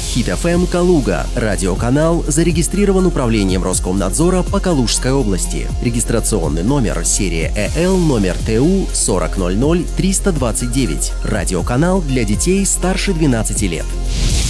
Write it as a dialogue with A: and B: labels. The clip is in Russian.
A: Хит ФМ Калуга. Радиоканал зарегистрирован управлением Роскомнадзора по Калужской области. Регистрационный номер серия ЭЛ номер ТУ 4000 329. Радиоканал для детей старше 12 лет.